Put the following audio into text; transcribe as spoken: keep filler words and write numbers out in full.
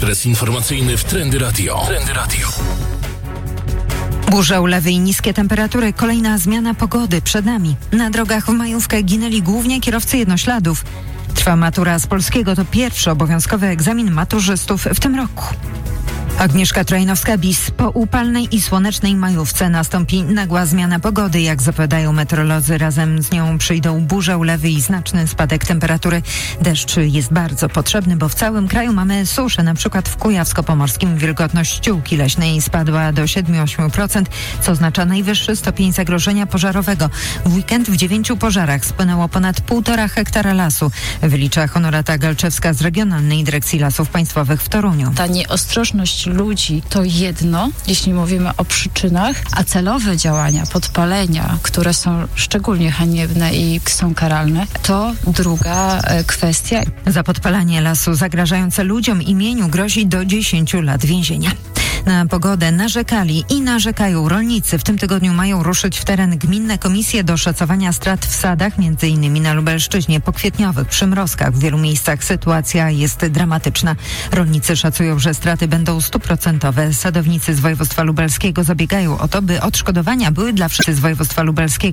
Ekspres informacyjny w Trendy Radio. Trendy Radio. Burza, ulewy i niskie temperatury. Kolejna zmiana pogody przed nami. Na drogach w majówkę ginęli głównie kierowcy jednośladów. Trwa matura z polskiego. To pierwszy obowiązkowy egzamin maturzystów w tym roku. Agnieszka Trojnowska-Bis. Po upalnej i słonecznej majówce nastąpi nagła zmiana pogody. Jak zapowiadają meteorolodzy, razem z nią przyjdą burze, ulewy i znaczny spadek temperatury. Deszcz jest bardzo potrzebny, bo w całym kraju mamy suszę. Na przykład w Kujawsko-Pomorskim wilgotność ściółki leśnej spadła do siedem do ośmiu procent, co oznacza najwyższy stopień zagrożenia pożarowego. W weekend w dziewięciu pożarach spłynęło ponad półtora hektara lasu, wylicza Honorata Galczewska z Regionalnej Dyrekcji Lasów Państwowych w Toruniu. Ta nieostrożność ludzi to jedno, jeśli mówimy o przyczynach, a celowe działania, podpalenia, które są szczególnie haniebne i są karalne, to druga e, kwestia. Za podpalanie lasu zagrażające ludziom i mieniu grozi do dziesięciu lat więzienia. Na pogodę narzekali i narzekają rolnicy. W tym tygodniu mają ruszyć w teren gminne komisje do szacowania strat w sadach, między innymi na Lubelszczyźnie. Po kwietniowych przymrozkach w wielu miejscach sytuacja jest dramatyczna. Rolnicy szacują, że straty będą stuprocentowe. Sadownicy z województwa lubelskiego zabiegają o to, by odszkodowania były dla wszystkich z województwa lubelskiego.